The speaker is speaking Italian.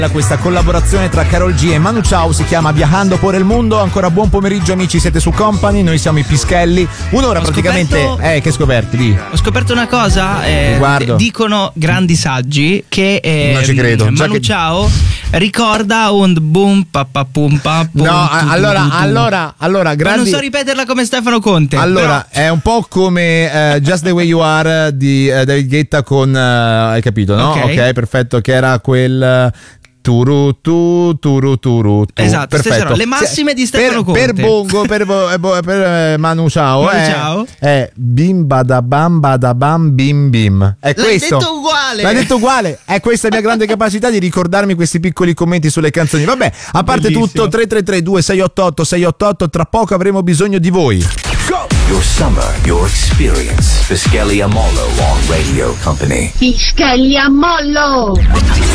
Questa collaborazione tra Karol G e Manu Chao si chiama Viajando por el Mundo. Ancora buon pomeriggio amici, siete su Company, noi siamo i Pischelli. Un'ora praticamente. Che scoperti lì? Ho scoperto una cosa, dicono grandi saggi che non ci credo. Manu Chao ricorda un boom papà pum pa pum. No, allora grandi. Ma non so ripeterla come Stefano Conte. Allora, però... è un po' come Just the Way You Are di David Guetta con hai capito, no? Ok, perfetto, che era quel turu. Esatto, perfetto. Le massime di Stefano Conte. Per Bongo, per Manu Chao è bim bada bam bim bim. È questo. L'hai detto uguale. È questa la mia grande capacità di ricordarmi questi piccoli commenti sulle canzoni. Vabbè, a parte bellissimo. tutto, 333-2688-688, tra poco avremo bisogno di voi. Go! Your summer, your experience. Pischelli Amollo on Radio Company. Pischelli Amollo!